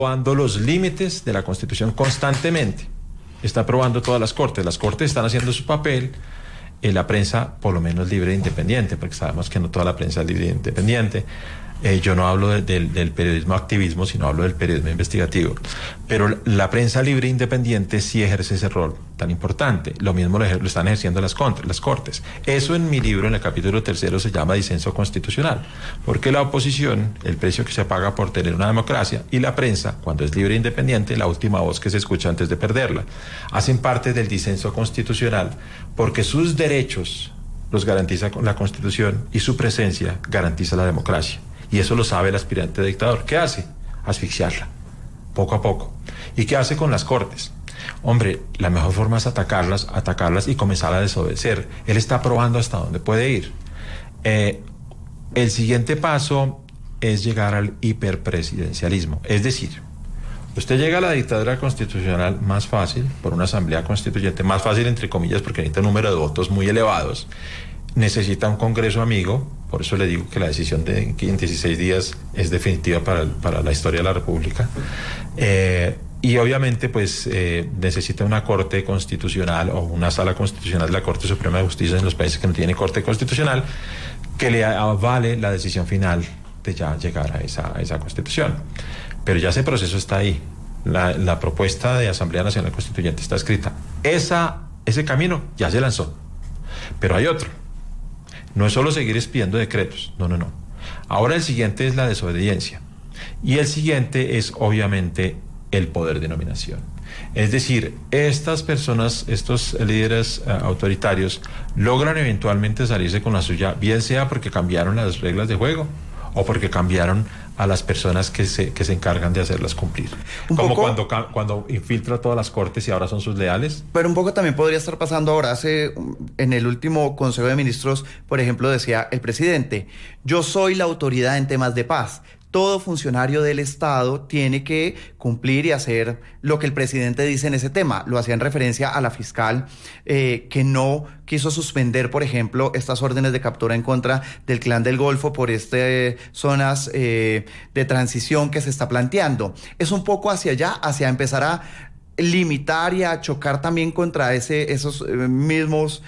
probando los límites de la Constitución constantemente. Está probando todas las cortes. Las cortes están haciendo su papel. La prensa, por lo menos, libre e independiente, porque sabemos que no toda la prensa es libre e independiente. Yo no hablo del periodismo activismo, sino hablo del periodismo investigativo. Pero la prensa libre e independiente sí ejerce ese rol tan importante. Lo mismo lo están ejerciendo las cortes. Eso en mi libro, en el capítulo 3, se llama disenso constitucional. Porque la oposición, el precio que se paga por tener una democracia, y la prensa, cuando es libre e independiente, la última voz que se escucha antes de perderla, hacen parte del disenso constitucional porque sus derechos los garantiza la Constitución y su presencia garantiza la democracia. Y eso lo sabe el aspirante dictador. ¿Qué hace? Asfixiarla, poco a poco. ¿Y qué hace con las cortes? Hombre, la mejor forma es atacarlas y comenzar a desobedecer. Él está probando hasta dónde puede ir. El siguiente paso es llegar al hiperpresidencialismo. Es decir, usted llega a la dictadura constitucional más fácil, por una asamblea constituyente, más fácil entre comillas, porque necesita un número de votos muy elevados. Necesita un Congreso amigo, por eso le digo que la decisión de 16 días es definitiva para la historia de la República. Y obviamente pues necesita una Corte Constitucional o una Sala Constitucional de la Corte Suprema de Justicia en los países que no tienen Corte Constitucional, que le avale la decisión final de ya llegar a esa Constitución. Pero ya ese proceso está ahí. La propuesta de Asamblea Nacional Constituyente está escrita. Ese camino ya se lanzó. Pero hay otro. No es solo seguir expidiendo decretos, no. Ahora el siguiente es la desobediencia. Y el siguiente es, obviamente, el poder de nominación. Es decir, estas personas, estos líderes autoritarios, logran eventualmente salirse con la suya, bien sea porque cambiaron las reglas de juego o porque cambiaron a las personas que se encargan de hacerlas cumplir. Como cuando infiltra todas las cortes y ahora son sus leales. Pero un poco también podría estar pasando ahora. En el último Consejo de Ministros, por ejemplo, decía el presidente: yo soy la autoridad en temas de paz. Todo funcionario del Estado tiene que cumplir y hacer lo que el presidente dice en ese tema. Lo hacía en referencia a la fiscal que no quiso suspender, por ejemplo, estas órdenes de captura en contra del Clan del Golfo por zonas de transición que se está planteando. Es un poco hacia allá, hacia empezar a limitar y a chocar también contra esos mismos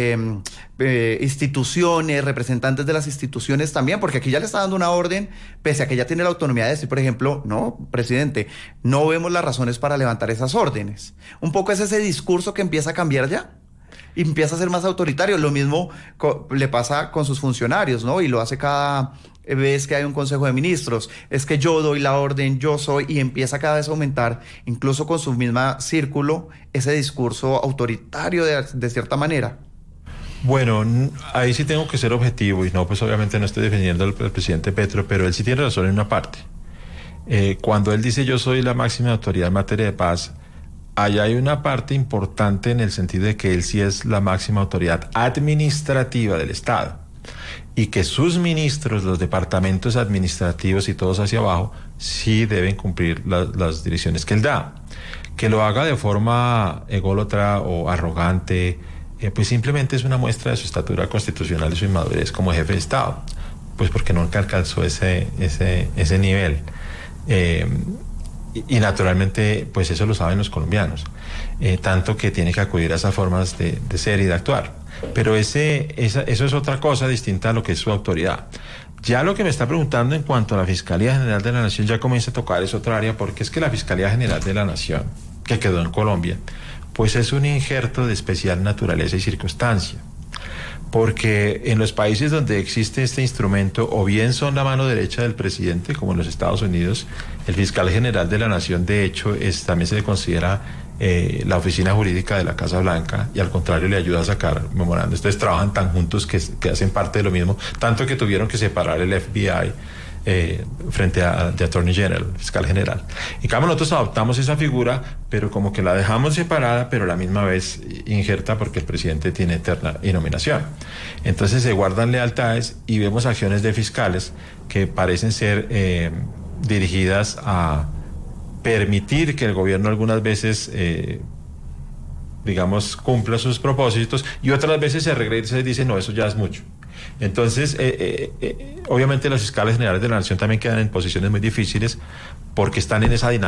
instituciones, representantes de las instituciones también, porque aquí ya le está dando una orden, pese a que ya tiene la autonomía de decir, por ejemplo, no, presidente, no vemos las razones para levantar esas órdenes. Un poco es ese discurso que empieza a cambiar ya y empieza a ser más autoritario. Lo mismo le pasa con sus funcionarios, ¿no? Y lo hace cada vez que hay un Consejo de Ministros. Es que yo doy la orden, yo soy, y empieza cada vez a aumentar, incluso con su misma círculo, ese discurso autoritario de cierta manera. Bueno, ahí sí tengo que ser objetivo y no, pues obviamente no estoy defendiendo al presidente Petro, pero él sí tiene razón en una parte. Cuando él dice yo soy la máxima autoridad en materia de paz, allá hay una parte importante en el sentido de que él sí es la máxima autoridad administrativa del Estado y que sus ministros, los departamentos administrativos y todos hacia abajo, sí deben cumplir las direcciones que él da. Que lo haga de forma ególatra o arrogante, pues simplemente es una muestra de su estatura constitucional y su inmadurez como jefe de Estado, pues porque nunca alcanzó ese nivel. Y naturalmente, pues eso lo saben los colombianos, tanto que tiene que acudir a esas formas de ser y de actuar. Pero eso es otra cosa distinta a lo que es su autoridad. Ya lo que me está preguntando en cuanto a la Fiscalía General de la Nación ya comienza a tocar es otra área, porque es que la Fiscalía General de la Nación, que quedó en Colombia, pues es un injerto de especial naturaleza y circunstancia. Porque en los países donde existe este instrumento, o bien son la mano derecha del presidente, como en los Estados Unidos, el fiscal general de la Nación, de hecho, también se le considera la oficina jurídica de la Casa Blanca, y al contrario le ayuda a sacar memorandos. Entonces trabajan tan juntos que hacen parte de lo mismo, tanto que tuvieron que separar el FBI frente a The Attorney General, fiscal general. En cambio nosotros adoptamos esa figura, pero como que la dejamos separada, pero a la misma vez injerta, porque el presidente tiene eterna nominación. Entonces se guardan lealtades y vemos acciones de fiscales que parecen ser dirigidas a permitir que el gobierno algunas veces digamos cumpla sus propósitos, y otras veces se regresa y dice no, eso ya es mucho. Entonces obviamente los fiscales generales de la Nación también quedan en posiciones muy difíciles, porque están en esa dinámica